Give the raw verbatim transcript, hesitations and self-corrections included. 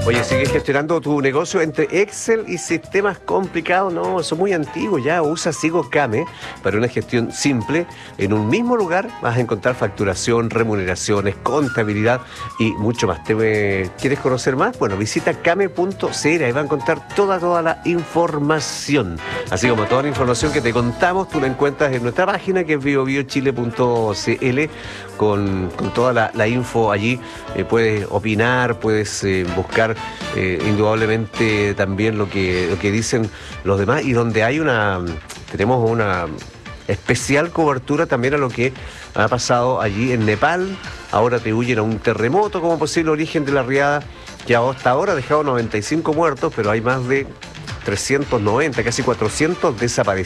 Oye, ¿sigues gestionando tu negocio entre Excel y sistemas complicados? No, son muy antiguos ya. Usa SigoCame para una gestión simple. En un mismo lugar vas a encontrar facturación, remuneraciones, contabilidad y mucho más. ¿Te, eh, ¿Quieres conocer más? Bueno, visita came punto c l. Ahí va a encontrar toda, toda la información. Así como toda la información que te contamos, tú la encuentras en nuestra página, que es bio bio chile punto c l, con, con toda la, la info allí. Eh, puedes opinar, puedes eh, buscar Eh, indudablemente también lo que, lo que dicen los demás, y donde hay una, tenemos una especial cobertura también a lo que ha pasado allí en Nepal. Ahora atribuyen a un terremoto como posible origen de la riada, que hasta ahora ha dejado noventa y cinco muertos, pero hay más de trescientos noventa, casi cuatrocientos desaparecidos.